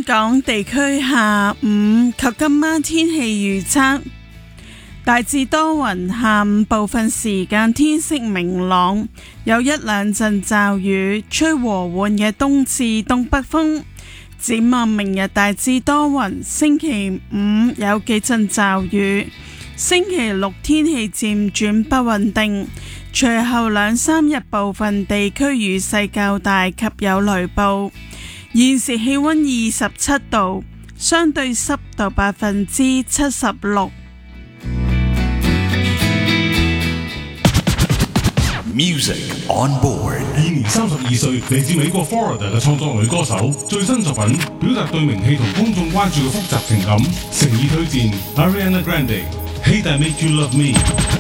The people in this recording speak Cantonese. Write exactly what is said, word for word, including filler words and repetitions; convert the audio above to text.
港地區下午及今晚天氣預測，大致多雲，下午部分時間天色明朗，有一兩陣驟雨，吹和緩嘅東至東北風。展望明日大致多雲，星期五有幾陣驟雨，星期六天氣漸轉不穩定，隨後兩三日部分地區雨勢較大及有雷暴。現時氣溫二十七度，相對濕度百分之七十六。 Music on board。 現年三十二歲，嚟自美國 Florida 嘅創作女歌手，最新作品表達對名氣同公眾關注嘅複雜情感，誠意推薦 Ariana Grande。Hate I Make You Love Me。